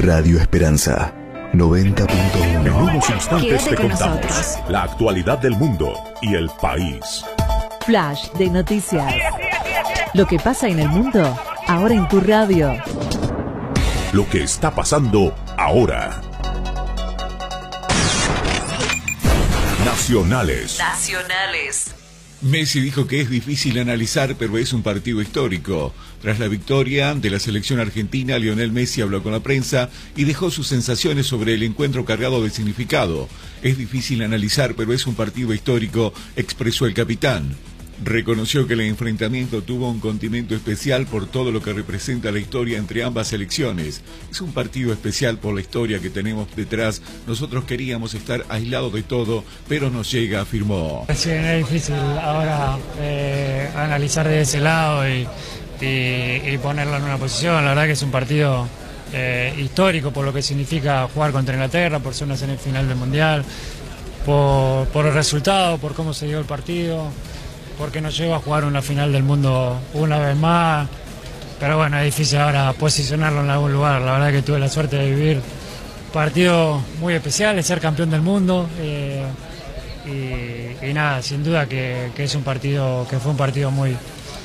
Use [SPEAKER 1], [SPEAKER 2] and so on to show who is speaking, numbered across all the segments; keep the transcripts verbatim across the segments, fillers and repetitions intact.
[SPEAKER 1] Radio Esperanza noventa punto uno.
[SPEAKER 2] En unos instantes
[SPEAKER 3] Quédate
[SPEAKER 2] te
[SPEAKER 3] con
[SPEAKER 2] contamos
[SPEAKER 3] nosotros.
[SPEAKER 2] la actualidad del mundo y el país.
[SPEAKER 3] Flash de noticias. Lo que pasa en el mundo, ahora en tu radio.
[SPEAKER 2] Lo que está pasando ahora. Nacionales.
[SPEAKER 3] Nacionales.
[SPEAKER 4] Messi dijo que es difícil analizar, pero es un partido histórico. Tras la victoria de la selección argentina, Lionel Messi habló con la prensa y dejó sus sensaciones sobre el encuentro cargado de significado. Es difícil analizar, pero es un partido histórico, expresó el capitán. Reconoció que el enfrentamiento tuvo un condimento especial por todo lo que representa la historia entre ambas selecciones. Es un partido especial por la historia que tenemos detrás. Nosotros queríamos estar aislados de todo, pero nos llega, afirmó.
[SPEAKER 5] Sí, es difícil ahora eh, analizar de ese lado y, y, y ponerlo en una posición. La verdad que es un partido eh, histórico por lo que significa jugar contra Inglaterra, por ser una semifinal del Mundial, por, por el resultado, por cómo se dio el partido, porque nos lleva a jugar una final del mundo una vez más, pero bueno, es difícil ahora posicionarlo en algún lugar. La verdad que tuve la suerte de vivir partidos muy especiales, ser campeón del mundo, eh, y, y nada, sin duda que, que es un partido, que fue un partido muy,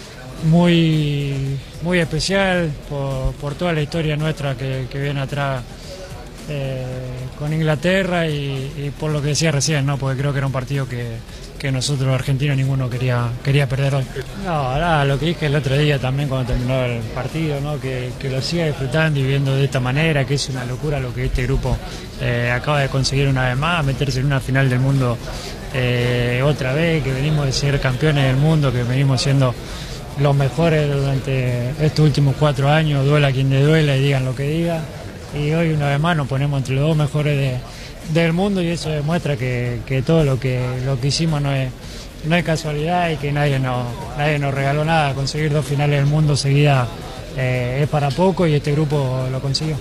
[SPEAKER 5] muy, muy especial por, por toda la historia nuestra que, que viene atrás eh, con Inglaterra y, y por lo que decía recién, ¿no? Porque creo que era un partido que que nosotros los argentinos ninguno quería quería perder hoy. No, nada, lo que dije el otro día también cuando terminó el partido, ¿no? que, que lo siga disfrutando y viendo de esta manera, que es una locura lo que este grupo eh, acaba de conseguir una vez más, meterse en una final del mundo eh, otra vez, que venimos de ser campeones del mundo, que venimos siendo los mejores durante estos últimos cuatro años, duela quien le duela y digan lo que digan, y hoy una vez más nos ponemos entre los dos mejores de del mundo y eso demuestra que, que todo lo que lo que hicimos no es no es casualidad y que nadie nos nadie nos regaló nada. Conseguir dos finales del mundo seguidas eh, es para poco y este grupo lo consiguió.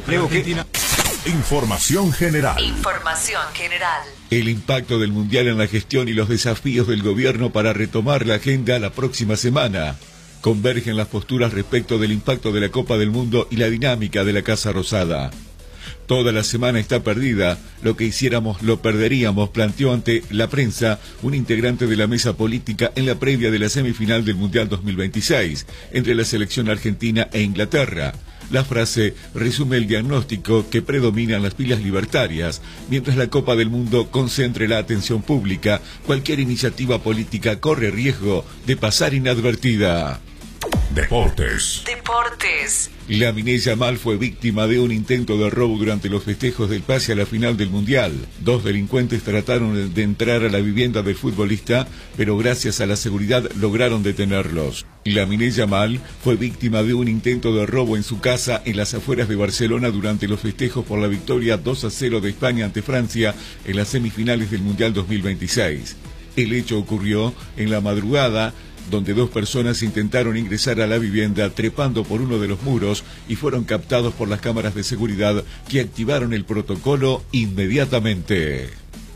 [SPEAKER 2] Información general.
[SPEAKER 3] Información general.
[SPEAKER 4] El impacto del Mundial en la gestión y los desafíos del gobierno para retomar la agenda la próxima semana. Convergen las posturas respecto del impacto de la Copa del Mundo y la dinámica de la Casa Rosada. Toda la semana está perdida, lo que hiciéramos lo perderíamos, planteó ante la prensa un integrante de la mesa política en la previa de la semifinal del Mundial dos mil veintiséis, entre la selección argentina e Inglaterra. La frase resume el diagnóstico que predominan las pilas libertarias. Mientras la Copa del Mundo concentre la atención pública, cualquier iniciativa política corre riesgo de pasar inadvertida.
[SPEAKER 2] Deportes.
[SPEAKER 3] Deportes.
[SPEAKER 4] Lamine Yamal fue víctima de un intento de robo durante los festejos del pase a la final del Mundial. Dos delincuentes trataron de entrar a la vivienda del futbolista, pero gracias a la seguridad lograron detenerlos. Lamine Yamal fue víctima de un intento de robo en su casa en las afueras de Barcelona durante los festejos por la victoria dos a cero de España ante Francia en las semifinales del Mundial dos mil veintiséis. El hecho ocurrió en la madrugada, donde dos personas intentaron ingresar a la vivienda trepando por uno de los muros y fueron captados por las cámaras de seguridad que activaron el protocolo inmediatamente.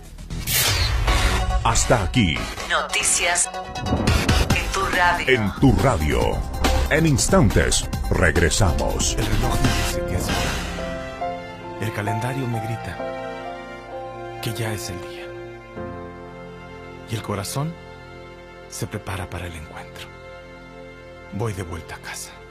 [SPEAKER 2] Hasta aquí.
[SPEAKER 3] Noticias en tu radio.
[SPEAKER 2] En tu radio. En instantes, regresamos.
[SPEAKER 6] El reloj me dice que es hora. El calendario me grita que ya es el día. Y el corazón se prepara para el encuentro. Voy de vuelta a casa.